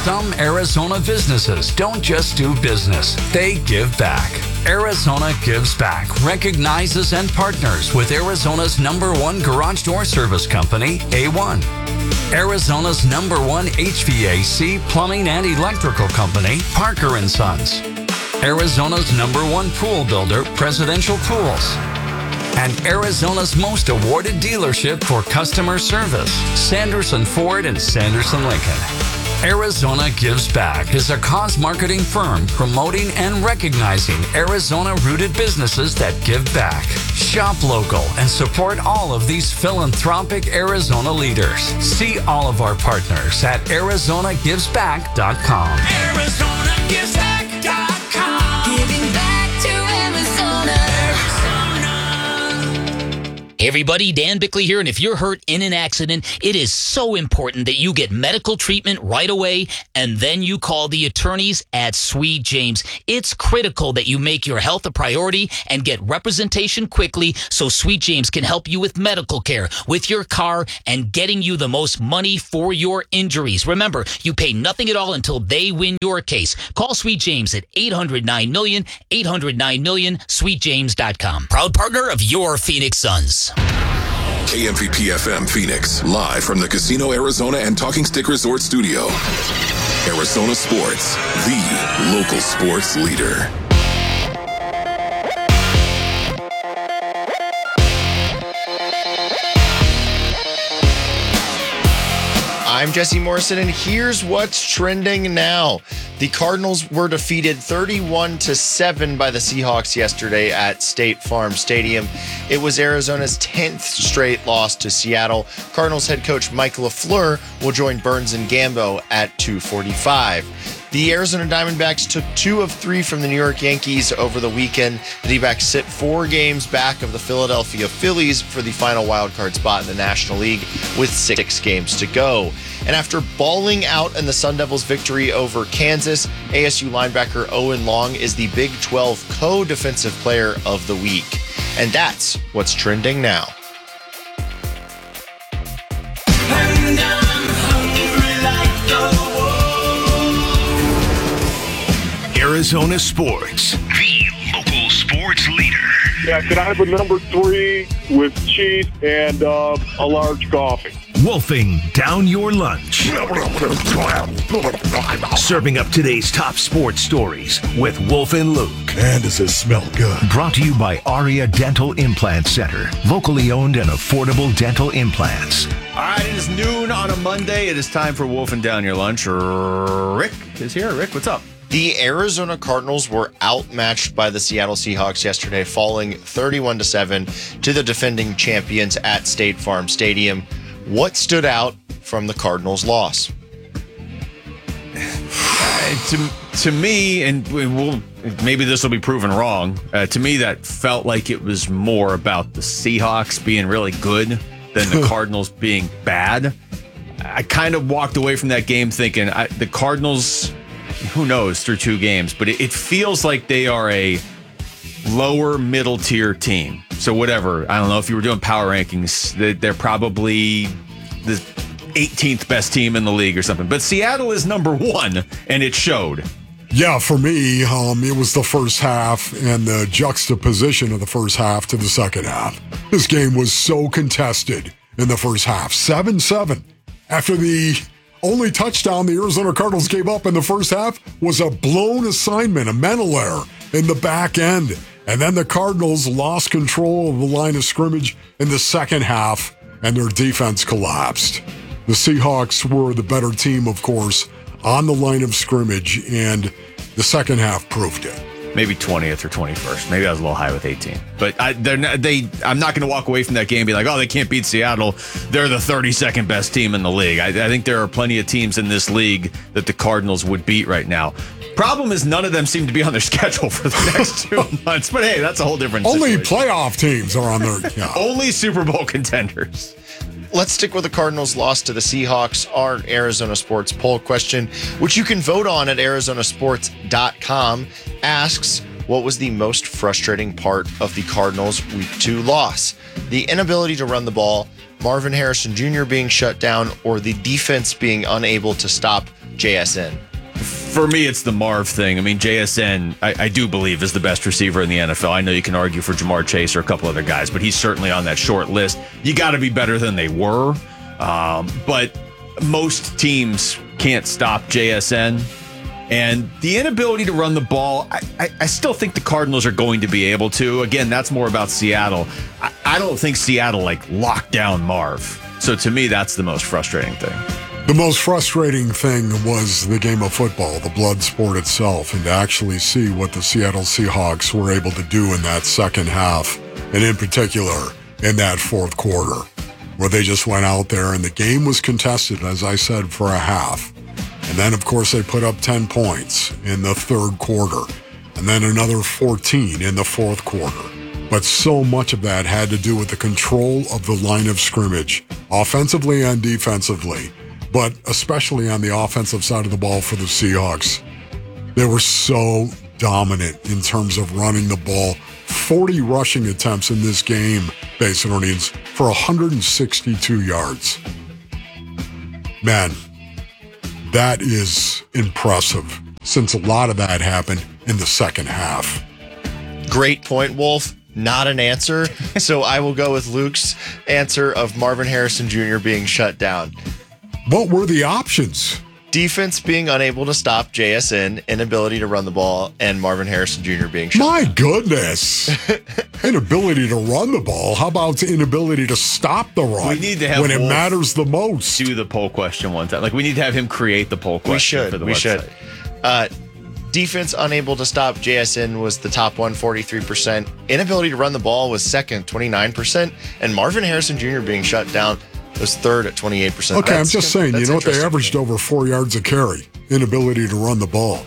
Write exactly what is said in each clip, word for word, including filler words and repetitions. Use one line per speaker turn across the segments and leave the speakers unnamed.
Some Arizona businesses don't just do business, they give back. Arizona Gives Back recognizes and partners with Arizona's number one garage door service company, A one. Arizona's number one H V A C plumbing and electrical company, Parker and Sons. Arizona's number one pool builder, Presidential Pools. And Arizona's most awarded dealership for customer service, Sanderson Ford and Sanderson Lincoln. Arizona Gives Back is a cause marketing firm promoting and recognizing Arizona-rooted businesses that give back. Shop local and support all of these philanthropic Arizona leaders. See all of our partners at Arizona Gives Back dot com.
Arizona Gives Back dot com. Giving back to Arizona.
Hey everybody, Dan Bickley here, and if you're hurt in an accident, it is so important that you get medical treatment right away, and then you call the attorneys at Sweet James. It's critical that you make your health a priority and get representation quickly so Sweet James can help you with medical care, with your car, and getting you the most money for your injuries. Remember, you pay nothing at all until they win your case. Call Sweet James at eight hundred nine million, eight hundred nine million, sweet james dot com. Proud partner of your Phoenix Suns.
K M V P F M Phoenix, live from the Casino Arizona and Talking Stick Resort Studio. Arizona Sports, the local sports leader.
I'm Jesse Morrison, and here's what's trending now. The Cardinals were defeated thirty-one to seven by the Seahawks yesterday at State Farm Stadium. It was Arizona's tenth straight loss to Seattle. Cardinals head coach Mike LaFleur will join Burns and Gambo at two forty-five. The Arizona Diamondbacks took two of three from the New York Yankees over the weekend. The D-backs sit four games back of the Philadelphia Phillies for the final wildcard spot in the National League with six games to go. And after bawling out in the Sun Devils' victory over Kansas, A S U linebacker Owen Long is the Big twelve co-defensive player of the week. And that's what's trending now.
And I'm hungry like the
Arizona Sports, the local sports leader.
Yeah, can I have a number three with cheese and uh, a large coffee?
Wolfing down your lunch. Serving up today's top sports stories with Wolf and Luke.
Man, does it smell good.
Brought to you by Aria Dental Implant Center. Locally owned and affordable dental implants.
All right, it is noon on a Monday. It is time for Wolfing Down Your Lunch. Rick is here. Rick, what's up?
The Arizona Cardinals were outmatched by the Seattle Seahawks yesterday, falling thirty-one to seven to the defending champions at State Farm Stadium. What stood out from the Cardinals' loss?
Uh, to, to me, and we'll, maybe this will be proven wrong, uh, to me that felt like it was more about the Seahawks being really good than the Cardinals being bad. I kind of walked away from that game thinking I, the Cardinals, who knows, through two games, but it, it feels like they are a lower middle tier team. So whatever, I don't know if you were doing power rankings, they, they're probably the eighteenth best team in the league or something. But Seattle is number one, and it showed.
Yeah, for me, um, it was the first half and the juxtaposition of the first half to the second half. This game was so contested in the first half. seven seven. After the only touchdown the Arizona Cardinals gave up in the first half was a blown assignment, a mental error in the back end. And then the Cardinals lost control of the line of scrimmage in the second half, and their defense collapsed. The Seahawks were the better team, of course, on the line of scrimmage, and the second half proved it.
Maybe twentieth or twenty-first. Maybe I was a little high with eighteen. But I, they're not, they, I'm not going to walk away from that game and be like, oh, they can't beat Seattle. They're the thirty-second best team in the league. I, I think there are plenty of teams in this league that the Cardinals would beat right now. Problem is none of them seem to be on their schedule for the next two months. But hey, that's a whole different
Only
situation.
playoff teams are on their... Yeah.
Only Super Bowl contenders.
Let's stick with the Cardinals' loss to the Seahawks. Our Arizona Sports poll question, which you can vote on at arizona sports dot com, asks, what was the most frustrating part of the Cardinals' week two loss? The inability to run the ball, Marvin Harrison Junior being shut down, or the defense being unable to stop J S N?
For me, it's the Marv thing. I mean, J S N, I, I do believe, is the best receiver in the N F L. I know you can argue for Jamar Chase or a couple other guys, but he's certainly on that short list. You got to be better than they were. Um, but most teams can't stop J S N. And the inability to run the ball, I, I, I still think the Cardinals are going to be able to. Again, that's more about Seattle. I, I don't think Seattle, like, locked down Marv. So to me, that's the most frustrating thing.
The most frustrating thing was the game of football, the blood sport itself, and to actually see what the Seattle Seahawks were able to do in that second half, and in particular in that fourth quarter, where they just went out there and the game was contested, as I said, for a half. And then, of course, they put up ten points in the third quarter, and then another fourteen in the fourth quarter. But so much of that had to do with the control of the line of scrimmage, offensively and defensively. But especially on the offensive side of the ball for the Seahawks, they were so dominant in terms of running the ball. forty rushing attempts in this game, Basinonians, for one hundred sixty-two yards. Man, that is impressive, since a lot of that happened in the second half.
Great point, Wolf. Not an answer. So I will go with Luke's answer of Marvin Harrison Junior being shut down.
What were the options?
Defense being unable to stop J S N, inability to run the ball, and Marvin Harrison Junior being shut
My
down.
goodness. Inability to run the ball. How about inability to stop the run
We need to have
when it
Wolf
matters the most?
Do the poll question one time. Like, we need to have him create the poll question
We should.
for the
we
website.
should. Uh, defense unable to stop J S N was the top one, forty-three percent. Inability to run the ball was second, twenty-nine percent. And Marvin Harrison Junior being shut down was third at twenty-eight percent.
Okay,
That's-
I'm just saying, you
that's
know what? They
interesting.
averaged over four yards a carry. Inability to run the ball.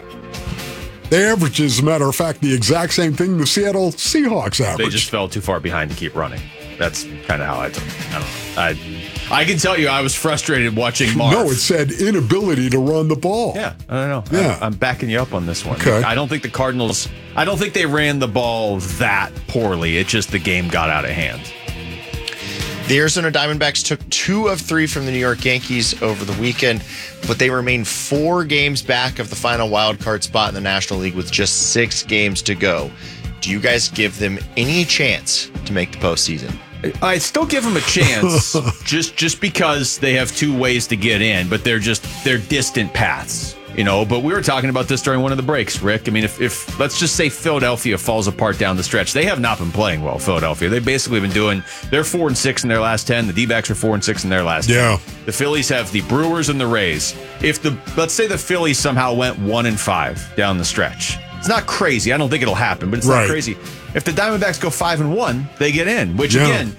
They averaged, as a matter of fact, the exact same thing the Seattle Seahawks averaged.
They just fell too far behind to keep running. That's kind of how I took it. I don't know. I, I can tell you I was frustrated watching Marv.
No, it said inability to run the ball.
Yeah, I don't know.
Yeah.
I'm, I'm backing you up on this one.
Okay.
I don't think the Cardinals, I don't think they ran the ball that poorly. It just the game got out of hand.
The Arizona Diamondbacks took two of three from the New York Yankees over the weekend, but they remain four games back of the final wild card spot in the National League with just six games to go. Do you guys give them any chance to make the postseason?
I'd still give them a chance, just just because they have two ways to get in, but they're just they're distant paths, you know. But we were talking about this during one of the breaks, Rick. I mean, if, if let's just say Philadelphia falls apart down the stretch, they have not been playing well. Philadelphia, they've basically been doing. They're four and six in their last ten. The D-backs are four and six in their last.
Yeah.
ten. The Phillies have the Brewers and the Rays. If the let's say the Phillies somehow went one and five down the stretch, it's not crazy. I don't think it'll happen, but it's
Right.
not crazy. If the Diamondbacks go five and one, they get in. Which
Yeah.
again,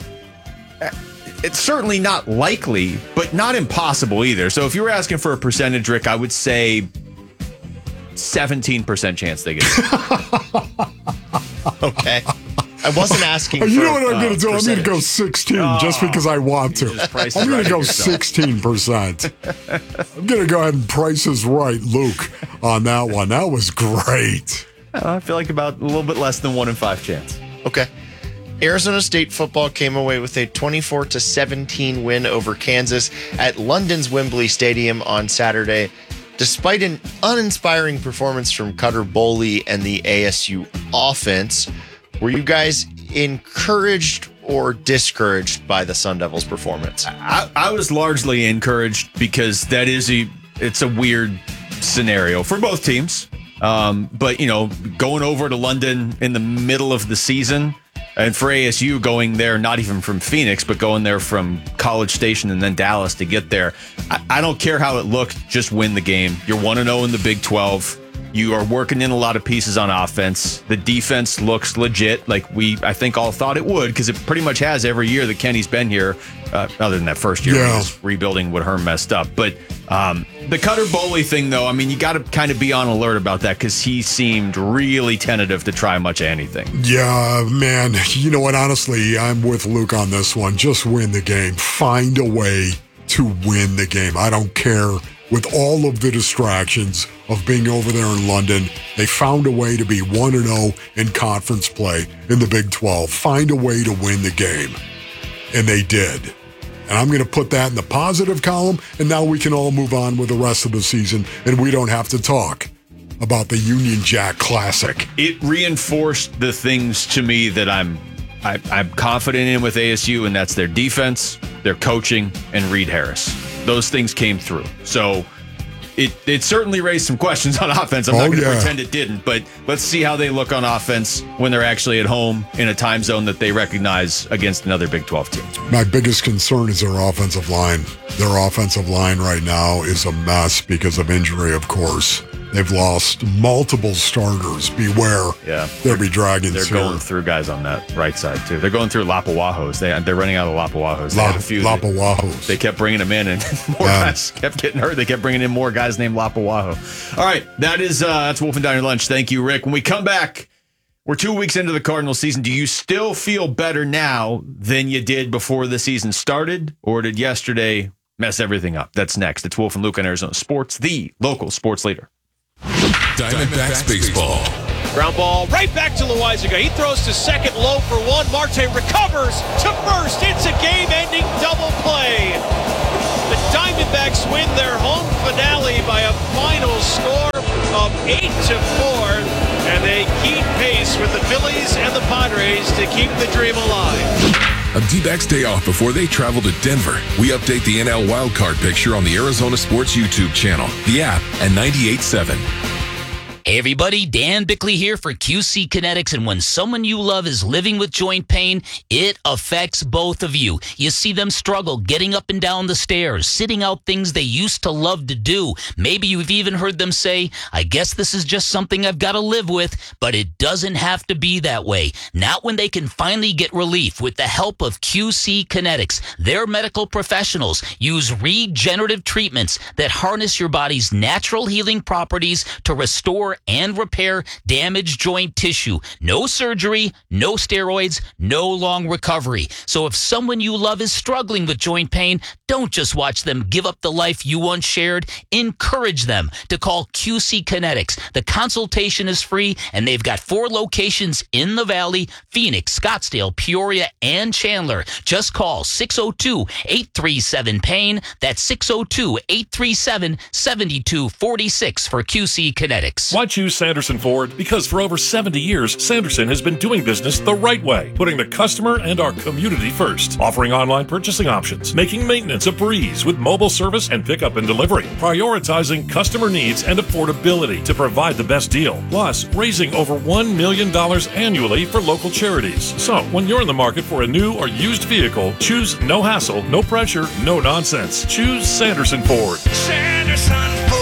it's certainly not likely, but not impossible either. So if you were asking for a percentage, Rick, I would say seventeen percent chance they get in.
Okay. I wasn't asking for
You know what I'm
uh,
going to do? I'm going to go
percentage.
sixteen just because I want to.
just priced
I'm
it
going
right
to go
yourself.
sixteen percent. I'm going to go ahead and price this right, Luke, on that one. That was great.
I feel like about a little bit less than one in five chance.
Okay. Arizona State football came away with a twenty-four to seventeen win over Kansas at London's Wembley Stadium on Saturday. Despite an uninspiring performance from Cutter Boley and the A S U offense, were you guys encouraged or discouraged by the Sun Devils' performance?
I, I was largely encouraged because that is a it's a weird scenario for both teams. Um, but you know, going over to London in the middle of the season, and for A S U going there, not even from Phoenix, but going there from College Station and then Dallas to get there. I, I don't care how it looked, just win the game. You're one and oh in the Big twelve. You are working in a lot of pieces on offense. The defense looks legit, like we, I think, all thought it would, because it pretty much has every year that Kenny's been here, uh, other than that first year
Yeah.
when he was rebuilding what Herm messed up. But um, the Cutter Boley thing, though, I mean, you got to kind of be on alert about that because he seemed really tentative to try much of anything.
Yeah, man. You know what? Honestly, I'm with Luke on this one. Just win the game. Find a way to win the game. I don't care. With all of the distractions of being over there in London, they found a way to be one and oh in conference play in the Big twelve. Find a way to win the game. And they did. And I'm going to put that in the positive column, and now we can all move on with the rest of the season, and we don't have to talk about the Union Jack Classic.
It reinforced the things to me that I'm I, I'm confident in with A S U, and that's their defense, their coaching, and Reed Harris. Those things came through. So it it certainly raised some questions on offense. I'm
Oh,
not going to
yeah.
pretend it didn't, but let's see how they look on offense when they're actually at home in a time zone that they recognize against another Big twelve team.
My biggest concern is their offensive line. Their offensive line right now is a mess because of injury, of course. They've lost multiple starters. Beware.
Yeah.
There'll be dragons
They're
here.
going through guys on that right side, too. They're going through Lapawahos. They, they're running out of Lapawahos. They
La-
had a few.
Lapawahos.
They kept bringing them in, and more
Yeah.
guys kept getting hurt. They kept bringing in more guys named Lapawaho. All right, that is uh, that's Wolf and Diner Lunch. Thank you, Rick. When we come back, we're two weeks into the Cardinals season. Do you still feel better now than you did before the season started, or did yesterday mess everything up? That's next. It's Wolf and Luke on Arizona Sports, the local sports leader.
Diamondbacks baseball.
Ground ball right back to Loizaga. He throws to second, low for one. Marte recovers to first. It's a game-ending double play. The Diamondbacks win their home finale by a final score of eight to four, and they keep pace with the Phillies and the Padres to keep the dream alive.
A D-backs day off before they travel to Denver. We update the N L wildcard picture on the Arizona Sports YouTube channel, the app, and ninety-eight point seven.
Hey everybody, Dan Bickley here for Q C Kinetics, and when someone you love is living with joint pain, it affects both of you. You see them struggle getting up and down the stairs, sitting out things they used to love to do. Maybe you've even heard them say, I guess this is just something I've got to live with, but it doesn't have to be that way. Not when they can finally get relief with the help of Q C Kinetics. Their medical professionals use regenerative treatments that harness your body's natural healing properties to restore and repair damaged joint tissue. No surgery, no steroids, no long recovery. So if someone you love is struggling with joint pain, don't just watch them give up the life you once shared. Encourage them to call Q C Kinetics. The consultation is free, and they've got four locations in the Valley: Phoenix, Scottsdale, Peoria, and Chandler. Just call six oh two, eight three seven, pain. That's six oh two, eight three seven, seven two four six for Q C Kinetics.
Why choose Sanderson Ford? Because for over seventy years, Sanderson has been doing business the right way, putting the customer and our community first, offering online purchasing options, making maintenance a breeze with mobile service and pickup and delivery, prioritizing customer needs and affordability to provide the best deal, plus raising over one million dollars annually for local charities. So when you're in the market for a new or used vehicle, choose no hassle, no pressure, no nonsense. Choose Sanderson Ford.
Sanderson Ford.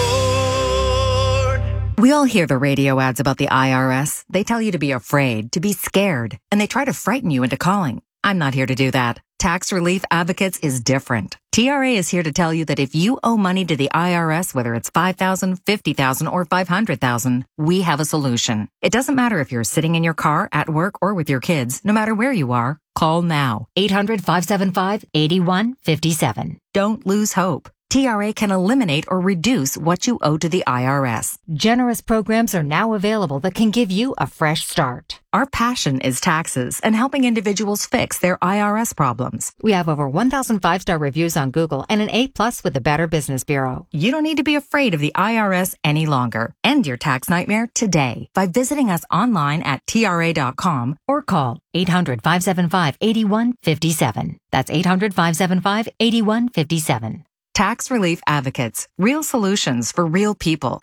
We all hear the radio ads about the I R S. They tell you to be afraid, to be scared, and they try to frighten you into calling. I'm not here to do that. Tax Relief Advocates is different. T R A is here to tell you that if you owe money to the I R S, whether it's five thousand dollars, fifty thousand dollars, or five hundred thousand dollars, we have a solution. It doesn't matter if you're sitting in your car, at work, or with your kids. No matter where you are, call now. eight hundred, five seven five, eight one five seven. Don't lose hope. T R A can eliminate or reduce what you owe to the I R S.
Generous programs are now available that can give you a fresh start.
Our passion is taxes and helping individuals fix their I R S problems.
We have over one thousand five-star reviews on Google and an A plus with the Better Business Bureau.
You don't need to be afraid of the I R S any longer. End your tax nightmare today by visiting us online at T R A dot com
or call eight hundred, five seven five, eight one five seven. That's eight hundred, five seven five, eight one five seven.
Tax Relief Advocates. Real solutions for real people.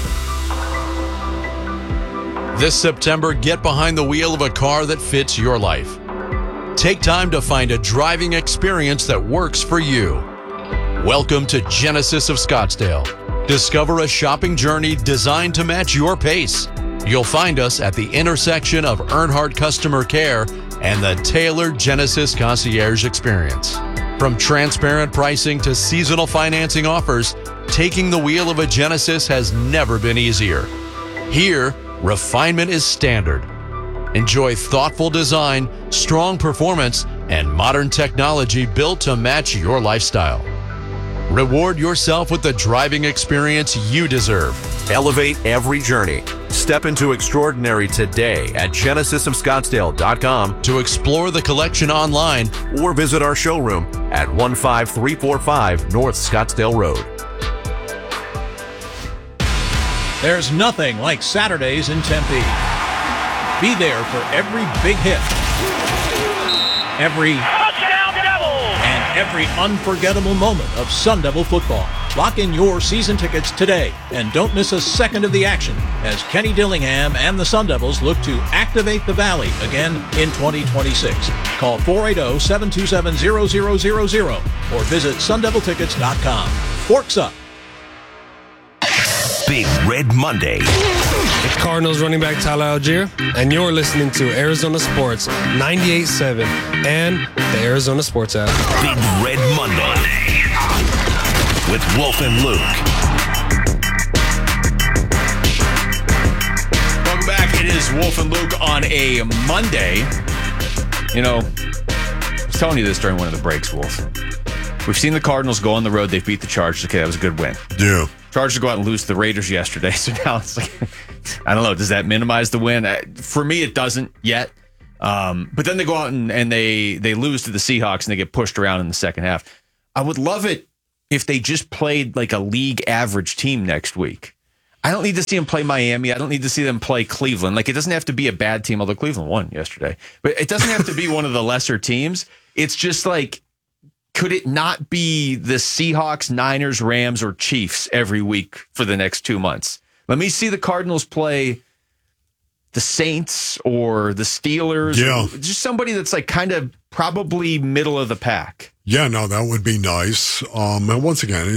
This September, get behind the wheel of a car that fits your life. Take time to find a driving experience that works for you. Welcome to Genesis of Scottsdale. Discover a shopping journey designed to match your pace. You'll find us at the intersection of Earnhardt Customer Care and the tailored Genesis Concierge Experience. From transparent pricing to seasonal financing offers, taking the wheel of a Genesis has never been easier. Here, refinement is standard. Enjoy thoughtful design, strong performance, and modern technology built to match your lifestyle. Reward yourself with the driving experience you deserve.
Elevate every journey. Step into extraordinary today at Genesis of Scottsdale dot com
to explore the collection online
or visit our showroom at one five three four five North Scottsdale Road.
There's nothing like Saturdays in Tempe. Be there for every big hit, every touchdown Devils, and every unforgettable moment of Sun Devil football. Lock in your season tickets today and don't miss a second of the action as Kenny Dillingham and the Sun Devils look to activate the Valley again in twenty twenty-six. Call four eight zero, seven two seven, zero zero zero zero or visit sun devil tickets dot com. Forks up.
Big Red Monday.
It's Cardinals running back Tyler Algier, and you're listening to Arizona Sports ninety-eight point seven and the Arizona Sports app.
Big Red Monday with Wolf and Luke.
Welcome back. It is Wolf and Luke on a Monday. You know, I was telling you this during one of the breaks, Wolf. We've seen the Cardinals go on the road. They beat the Chargers. Okay, that was a good win.
Yeah.
Chargers go out and lose to the Raiders yesterday. So now it's like, I don't know. Does that minimize the win? For me, it doesn't yet. Um, but then they go out and, and they they lose to the Seahawks and they get pushed around in the second half. I would love it if they just played like a league average team next week. I don't need to see them play Miami. I don't need to see them play Cleveland. Like, it doesn't have to be a bad team, although Cleveland won yesterday. But it doesn't have to be one of the lesser teams. It's just like, could it not be the Seahawks, Niners, Rams, or Chiefs every week for the next two months? Let me see the Cardinals play the Saints or the Steelers.
Yeah.
Or just somebody that's like kind of probably middle of the pack.
Yeah, no, that would be nice. Um, and once again,